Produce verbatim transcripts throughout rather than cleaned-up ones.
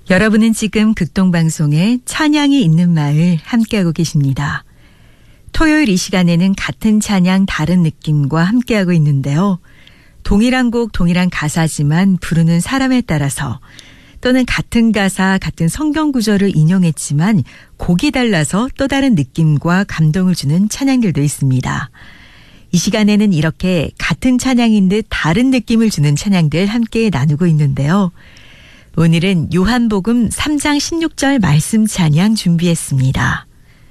여러분은 지금 극동방송의 찬양이 있는 마을 함께하고 계십니다. 토요일 이 시간에는 같은 찬양 다른 느낌과 함께하고 있는데요. 동일한 곡 동일한 가사지만 부르는 사람에 따라서 또는 같은 가사 같은 성경 구절을 인용했지만 곡이 달라서 또 다른 느낌과 감동을 주는 찬양들도 있습니다. 이 시간에는 이렇게 같은 찬양인 듯 다른 느낌을 주는 찬양들 함께 나누고 있는데요. 오늘은 요한복음 삼 장 십육 절 말씀 찬양 준비했습니다.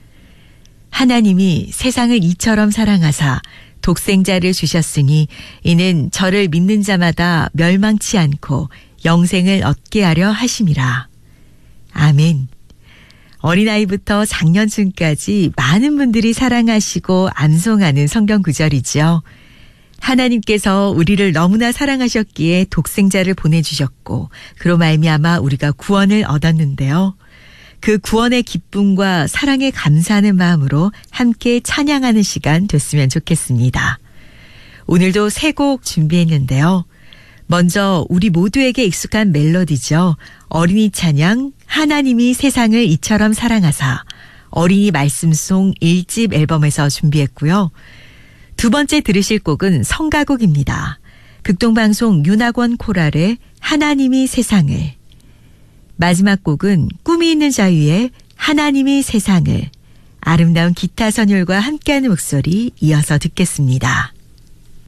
하나님이 세상을 이처럼 사랑하사 독생자를 주셨으니 이는 저를 믿는 자마다 멸망치 않고 영생을 얻게 하려 하심이라. 아멘. 어린아이부터 장년층까지 많은 분들이 사랑하시고 암송하는 성경 구절이죠. 하나님께서 우리를 너무나 사랑하셨기에 독생자를 보내주셨고 그로 말미암아 우리가 구원을 얻었는데요. 그 구원의 기쁨과 사랑에 감사하는 마음으로 함께 찬양하는 시간 됐으면 좋겠습니다. 오늘도 세 곡 준비했는데요. 먼저 우리 모두에게 익숙한 멜로디죠. 어린이 찬양 하나님이 세상을 이처럼 사랑하사 어린이 말씀송 일 집 앨범에서 준비했고요. 두 번째 들으실 곡은 성가곡입니다. 극동방송 윤학원 코랄의 하나님이 세상을, 마지막 곡은 꿈이 있는 자유의 하나님이 세상을, 아름다운 기타 선율과 함께하는 목소리 이어서 듣겠습니다.